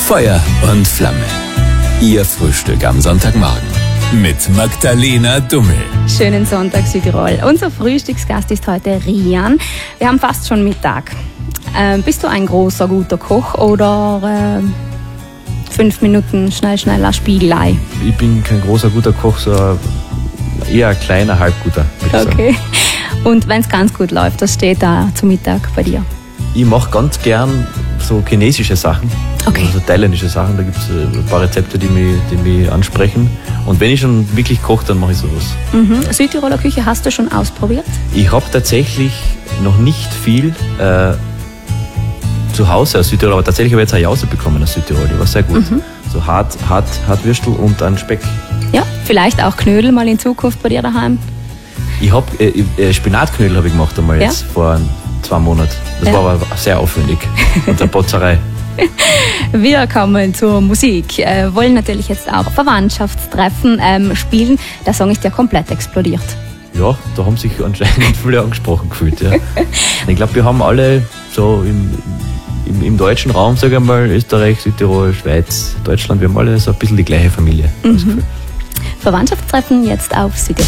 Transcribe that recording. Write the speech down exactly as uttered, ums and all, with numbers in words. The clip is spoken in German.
Feuer und Flamme. Ihr Frühstück am Sonntagmorgen mit Magdalena Dummel. Schönen Sonntag, Südtirol. Unser Frühstücksgast ist heute Rian. Wir haben fast schon Mittag. Ähm, bist du ein großer, guter Koch oder äh, fünf Minuten schnell, schneller Spiegelei? Ich bin kein großer, guter Koch, so eher ein kleiner, halbguter, würde ich Okay. Sagen. Und wenn es ganz gut läuft, was steht da zum Mittag bei dir? Ich mache ganz gern so chinesische Sachen, Okay. also thailändische Sachen. Da gibt es ein paar Rezepte, die mich, die mich ansprechen. Und wenn ich schon wirklich koche, dann mache ich sowas. Mhm. Südtiroler Küche hast du schon ausprobiert? Ich habe tatsächlich noch nicht viel äh, zu Hause aus Südtirol, aber tatsächlich habe ich jetzt eine Jause bekommen aus Südtirol, die war sehr gut. Mhm. So hart, hart, hart Würstel und dann Speck. Ja, vielleicht auch Knödel mal in Zukunft bei dir daheim. Ich habe äh, äh, Spinatknödel habe ich gemacht einmal Ja? jetzt vor zwei Monaten. Das Ja. war aber sehr aufwendig und eine Botzerei. Wir kommen zur Musik. Äh, wollen natürlich jetzt auch Verwandtschaftstreffen ähm, spielen. Der Song ist ja komplett explodiert. Ja, da haben sich anscheinend viele angesprochen gefühlt. Ja. Ich glaube, wir haben alle so im, im, im deutschen Raum, sage ich mal, Österreich, Südtirol, Schweiz, Deutschland, wir haben alle so ein bisschen die gleiche Familie. Mhm. Verwandtschaftstreffen jetzt auf Südtirol.